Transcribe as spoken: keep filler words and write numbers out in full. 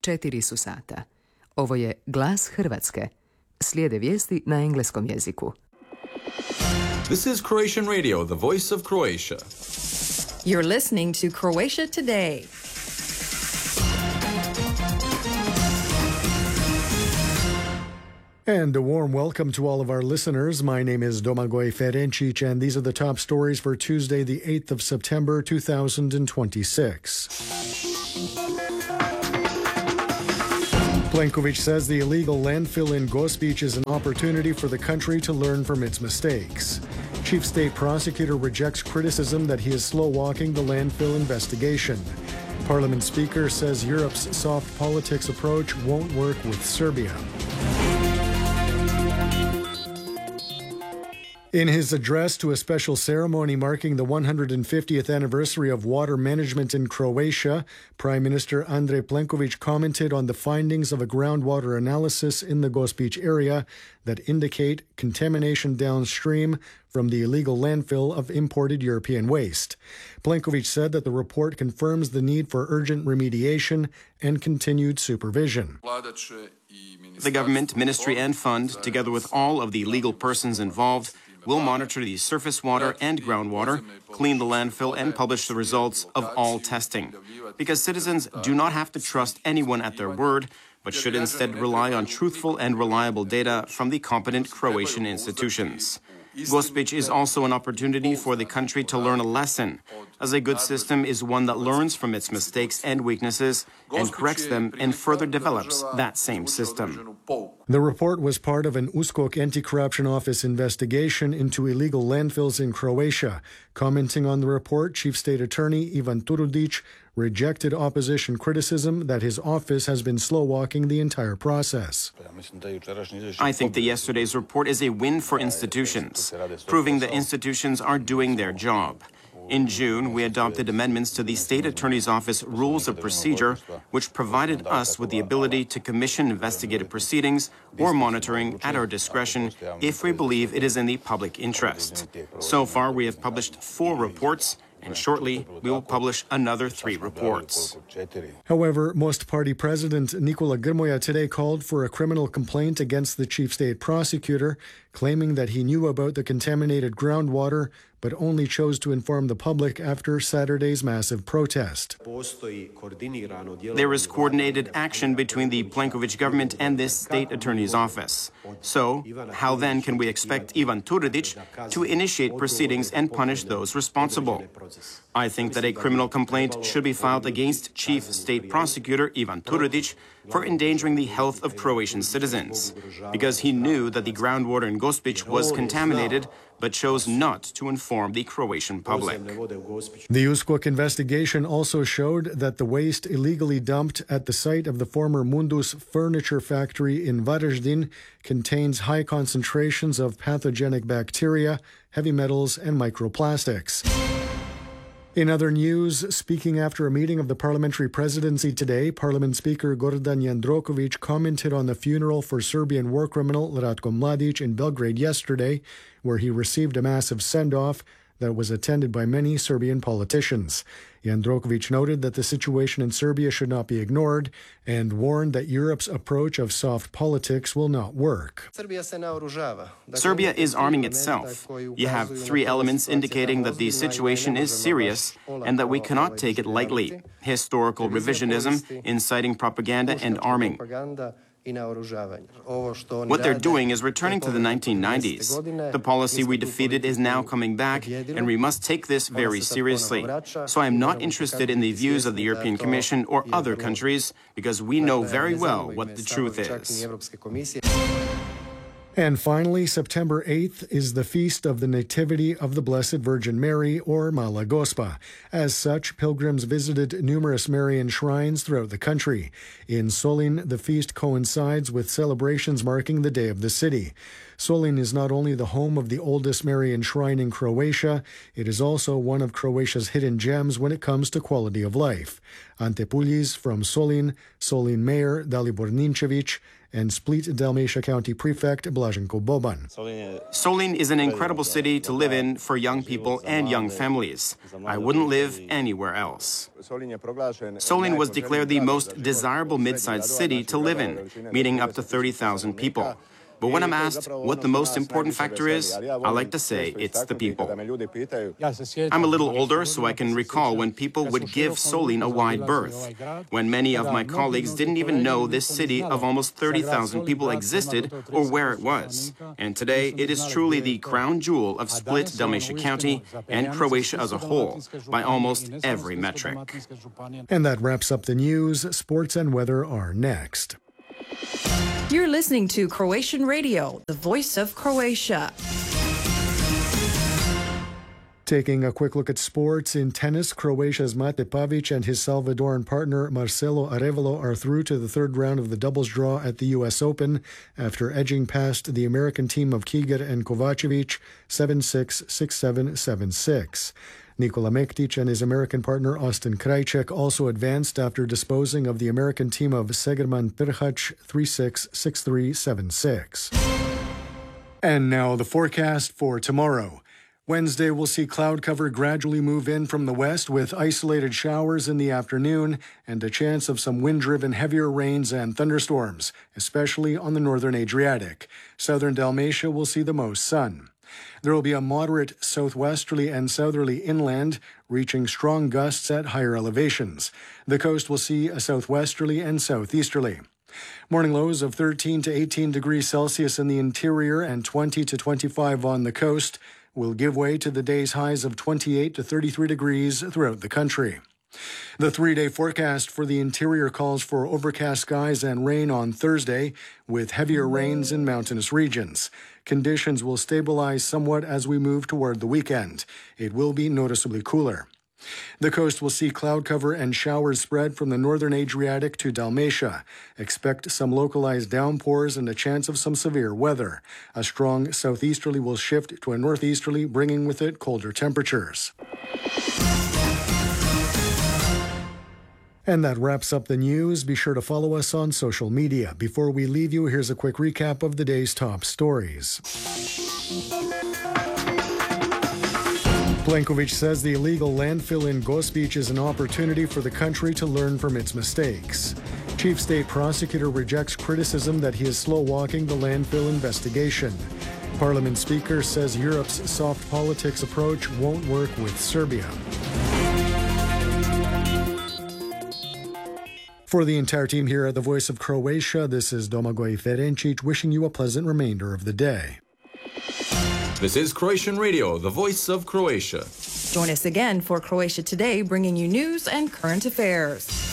četiri su sata. Ovo je Glas Hrvatske. Slijede vijesti na engleskom jeziku. This is Croatian Radio, the voice of Croatia. You're listening to Croatia Today. And a warm welcome to all of our listeners. My name is Domagoj Ferencic, and these are the top stories for Tuesday, the eighth of September, two thousand twenty-six. Plenković says the illegal landfill in Gospić is an opportunity for the country to learn from its mistakes. Chief State Prosecutor rejects criticism that he is slow-walking the landfill investigation. Parliament Speaker says Europe's soft politics approach won't work with Serbia. In his address to a special ceremony marking the one hundred fiftieth anniversary of water management in Croatia, Prime Minister Andrej Plenković commented on the findings of a groundwater analysis in the Gospić area that indicate contamination downstream from the illegal landfill of imported European waste. Plenković said that the report confirms the need for urgent remediation and continued supervision. The government, ministry, and fund, together with all of the legal persons involved, will monitor the surface water and groundwater, clean the landfill, and publish the results of all testing. Because citizens do not have to trust anyone at their word, but should instead rely on truthful and reliable data from the competent Croatian institutions. Gospić is also an opportunity for the country to learn a lesson, as a good system is one that learns from its mistakes and weaknesses and corrects them and further develops that same system. The report was part of an USKOK anti-corruption office investigation into illegal landfills in Croatia. Commenting on the report, Chief State Attorney Ivan Turudić rejected opposition criticism that his office has been slow-walking the entire process. I think that yesterday's report is a win for institutions, proving that institutions are doing their job. In June, we adopted amendments to the State Attorney's Office Rules of Procedure, which provided us with the ability to commission investigative proceedings or monitoring at our discretion if we believe it is in the public interest. So far, we have published four reports, and shortly we will publish another three reports. However, Most Party President Nikola Grmoja today called for a criminal complaint against the Chief State Prosecutor, claiming that he knew about the contaminated groundwater but only chose to inform the public after Saturday's massive protest. There is coordinated action between the Plenković government and this state attorney's office. So, how then can we expect Ivan Turudić to initiate proceedings and punish those responsible? I think that a criminal complaint should be filed against Chief State Prosecutor Ivan Turudić for endangering the health of Croatian citizens, because he knew that the groundwater in Gospić was contaminated, but chose not to inform the Croatian public. The USKOK investigation also showed that the waste illegally dumped at the site of the former Mundus furniture factory in Varaždin contains high concentrations of pathogenic bacteria, heavy metals, and microplastics. In other news, speaking after a meeting of the parliamentary presidency today, Parliament Speaker Gordan Jandroković commented on the funeral for Serbian war criminal Ratko Mladić in Belgrade yesterday, where he received a massive send-off that was attended by many Serbian politicians. Jandroković noted that the situation in Serbia should not be ignored and warned that Europe's approach of soft politics will not work. Serbia is arming itself. You have three elements indicating that the situation is serious and that we cannot take it lightly: historical revisionism, inciting propaganda, and arming. What they're doing is returning to the nineteen nineties. The policy we defeated is now coming back, and we must take this very seriously. So I am not interested in the views of the European Commission or other countries, because we know very well what the truth is. And finally, September eighth is the feast of the Nativity of the Blessed Virgin Mary, or Mala Gospa. As such, pilgrims visited numerous Marian shrines throughout the country. In Solin, the feast coincides with celebrations marking the Day of the City. Solin is not only the home of the oldest Marian shrine in Croatia, it is also one of Croatia's hidden gems when it comes to quality of life. Ante Puljiz from Solin, Solin Mayor Dalibor Ninčević, and Split Dalmatia County Prefect Blaženko Boban. Solin is an incredible city to live in for young people and young families. I wouldn't live anywhere else. Solin was declared the most desirable mid-sized city to live in, meeting up to thirty thousand people. But when I'm asked what the most important factor is, I like to say it's the people. I'm a little older, so I can recall when people would give Solin a wide berth, when many of my colleagues didn't even know this city of almost thirty thousand people existed or where it was. And today, it is truly the crown jewel of Split Dalmatia County and Croatia as a whole, by almost every metric. And that wraps up the news. Sports and weather are next. You're listening to Croatian Radio, the voice of Croatia. Taking a quick look at sports, in tennis, Croatia's Mate Pavic and his Salvadoran partner Marcelo Arevalo are through to the third round of the doubles draw at the U S Open after edging past the American team of Kiger and Kovacevic seven six, six seven, seven six. Nikola Mektic and his American partner Austin Krajicek also advanced after disposing of the American team of Segerman Trhac three six, six three, seven six. And now the forecast for tomorrow. Wednesday will see cloud cover gradually move in from the west with isolated showers in the afternoon and a chance of some wind-driven heavier rains and thunderstorms, especially on the northern Adriatic. Southern Dalmatia will see the most sun. There will be a moderate southwesterly and southerly inland, reaching strong gusts at higher elevations. The coast will see a southwesterly and southeasterly. Morning lows of thirteen to eighteen degrees Celsius in the interior and twenty to twenty-five on the coast will give way to the day's highs of twenty-eight to thirty-three degrees throughout the country. The three-day forecast for the interior calls for overcast skies and rain on Thursday, with heavier rains in mountainous regions. Conditions will stabilize somewhat as we move toward the weekend. It will be noticeably cooler. The coast will see cloud cover and showers spread from the northern Adriatic to Dalmatia. Expect some localized downpours and a chance of some severe weather. A strong southeasterly will shift to a northeasterly, bringing with it colder temperatures. And that wraps up the news. Be sure to follow us on social media. Before we leave you, here's a quick recap of the day's top stories. Plenković says the illegal landfill in Gospić is an opportunity for the country to learn from its mistakes. Chief State Prosecutor rejects criticism that he is slow-walking the landfill investigation. Parliament Speaker says Europe's soft politics approach won't work with Serbia. For the entire team here at the Voice of Croatia, this is Domagoj Ferencic wishing you a pleasant remainder of the day. This is Croatian Radio, the voice of Croatia. Join us again for Croatia Today, bringing you news and current affairs.